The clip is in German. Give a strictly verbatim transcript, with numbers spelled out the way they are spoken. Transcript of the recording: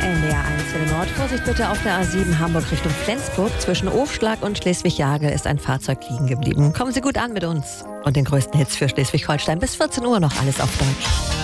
N D R eins für den Nord. Vorsicht bitte auf der A sieben Hamburg Richtung Flensburg. Zwischen Ofschlag und Schleswig-Jagel ist ein Fahrzeug liegen geblieben. Kommen Sie gut an mit uns und den größten Hits für Schleswig-Holstein. Bis vierzehn Uhr noch alles auf Deutsch.